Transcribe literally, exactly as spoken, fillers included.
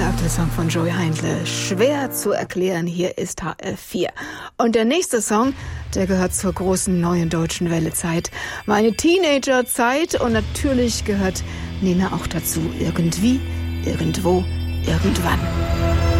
Der Song von Joey Heindle. Schwer zu erklären, hier ist H F vier. Und der nächste Song, der gehört zur großen neuen deutschen Wellezeit. Meine Teenagerzeit, und natürlich gehört Nena auch dazu. Irgendwie, irgendwo, irgendwann.